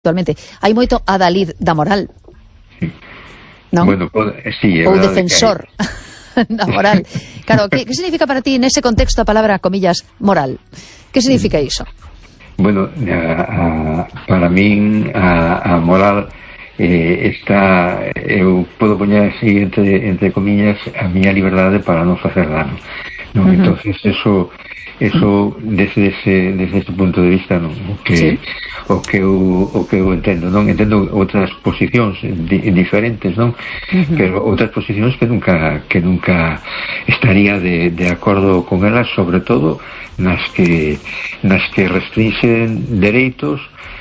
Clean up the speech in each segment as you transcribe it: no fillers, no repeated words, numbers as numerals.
actualmente. Hai moito adalid da moral, non? Bueno, sí, ou defensor da moral. Claro, que significa para ti nese contexto a palabra, comillas, moral? Que significa iso? Bueno, para min a moral está, eu podo poñer así entre comillas a miña liberdade para non facer dano, non? Entonces eso desde ese punto de vista, non? O que eu entendo, non? Entendo outras posicións diferentes, non? Pero outras posicións que nunca estaría de acordo con elas, sobre todo nas que restringen dereitos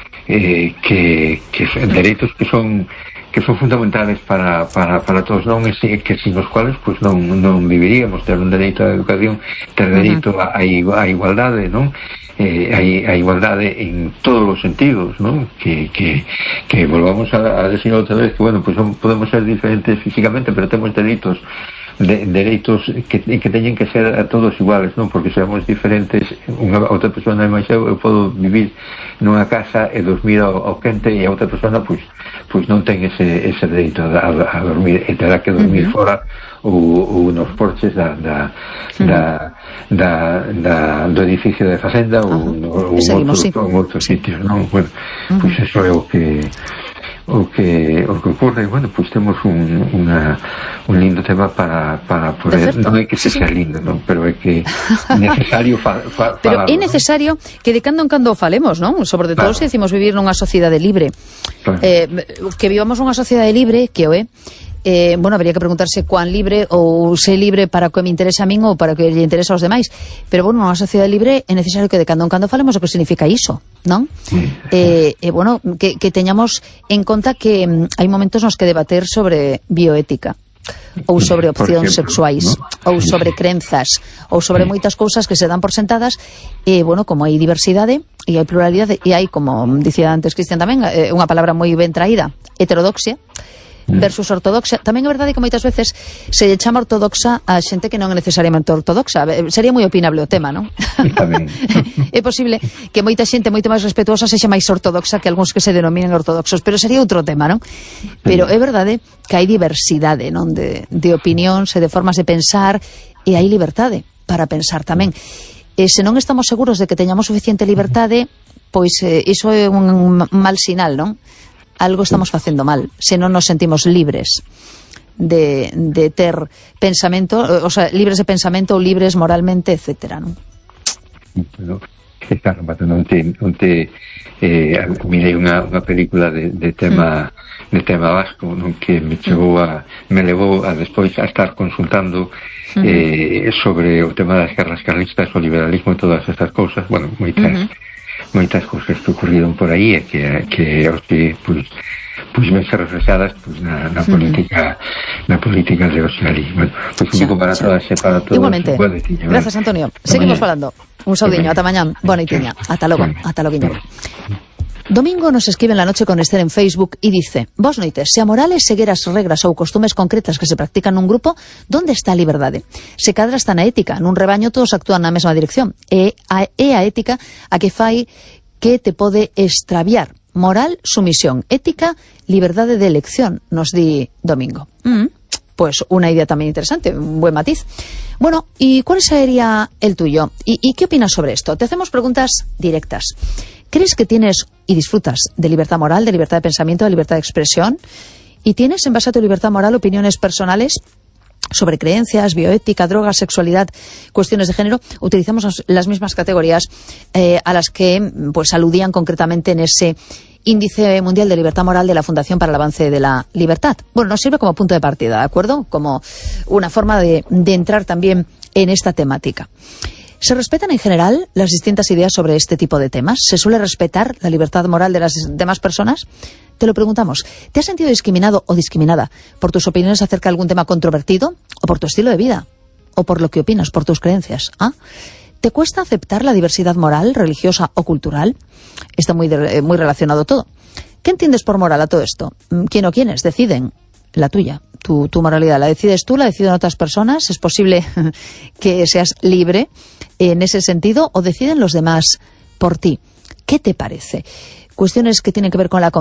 dereitos que son fundamentales para todos, non? Que sin os cuales pues non viviríamos. Ter un dereito á educación, ter dereito á igualdade, non? A igualdade en todos os sentidos, non? Que volvamos a decir outra vez que, bueno, pues podemos ser diferentes físicamente, pero temos dereitos que teñen que ser a todos iguales, non? Porque seamos diferentes, unha outra persona máis eu podo vivir nunha casa e dormir ao quente, e a outra persona pois non ten ese dereito a dormir, e terá que dormir fora ou nos porches do edificio de facenda ou en outros sitios, non? Bueno, pois eso é o que ocurre. Bueno, pues temos un lindo tema para poder, non é que sea lindo, non? Pero é que é necesario falar. Pero é necesario que de cando en cando falemos, non? Sobre todo se decimos vivir nunha sociedade libre. Claro. Que vivamos nunha sociedade libre, que o é. Bueno, habría que preguntarse cuán libre, ou se libre para o que me interesa a min ou para o que lle interesa aos demais. Pero, bueno, nunha sociedade libre é necesario que de cando en cando falemos o que significa iso, non? Bueno, que teñamos en conta que hai momentos nos que debater sobre bioética, ou sobre opcións sexuais, ¿no? Ou sobre crenzas, ou sobre moitas cousas que se dan por sentadas. Bueno, como hai diversidade e hai pluralidade, e hai, como dicía antes Cristian tamén, unha palabra moi ben traída, heterodoxia versus ortodoxa. Tamén é verdade que moitas veces se lle chama ortodoxa a xente que non é necesariamente ortodoxa. Sería moi opinable o tema, non? É posible que moita xente moito máis respetuosa sexa máis ortodoxa que algúns que se denominen ortodoxos, pero sería outro tema, non? Pero é verdade que hai diversidade, non? De opinións e de formas de pensar, e hai liberdade para pensar tamén. E se non estamos seguros de que teñamos suficiente liberdade, pois iso é un mal sinal, non? Algo estamos facendo mal, se non nos sentimos libres de ter pensamento, o sea, libres de pensamento ou libres moralmente, etcétera, non? Pero, claro, non te mirei unha película de tema vasco, non? Que me levou a despois a estar consultando sobre o tema das guerras carlistas, o liberalismo e todas estas cousas, bueno, moitas cousas que ocurriron por aí e que pues ven ser reflexadas na política de Australia. Bueno, pues un pouco para todas e para todos. Igualmente. Gracias, Antonio. Seguimos falando. Un saudiño, ata mañán. Bona itiña. Ata logo, Domingo nos escribe en la noche con Esther en Facebook y dice: Bos noites, se a moral é seguir as regras ou costumes concretas que se practican nun grupo, onde está a liberdade? Se cadra está na ética, nun rebaño todos actúan na mesma dirección. É a ética a que fai que te pode extraviar. Moral, sumisión. Ética, liberdade de elección, nos di Domingo. Pues una idea también interesante, un buen matiz. Bueno, ¿y cuál sería el tuyo? ¿Y qué opinas sobre esto? Te hacemos preguntas directas. ¿Crees que tienes y disfrutas de libertad moral, de libertad de pensamiento, de libertad de expresión? ¿Y tienes, en base a tu libertad moral, opiniones personales sobre creencias, bioética, drogas, sexualidad, cuestiones de género? Utilizamos las mismas categorías a las que pues aludían concretamente en ese Índice Mundial de Libertad Moral de la Fundación para el Avance de la Libertad. Bueno, nos sirve como punto de partida, ¿de acuerdo? Como una forma de entrar también en esta temática. ¿Se respetan en general las distintas ideas sobre este tipo de temas? ¿Se suele respetar la libertad moral de las demás personas? Te lo preguntamos. ¿Te has sentido discriminado o discriminada por tus opiniones acerca de algún tema controvertido? ¿O por tu estilo de vida? ¿O por lo que opinas, por tus creencias? ¿Ah? ¿Te cuesta aceptar la diversidad moral, religiosa o cultural? Está muy relacionado todo. ¿Qué entiendes por moral a todo esto? ¿Quién o quiénes deciden? La tuya, tu moralidad. ¿La decides tú? ¿La deciden otras personas? ¿Es posible que seas libre en ese sentido o deciden los demás por ti? ¿Qué te parece? cuestiones que tienen que ver con la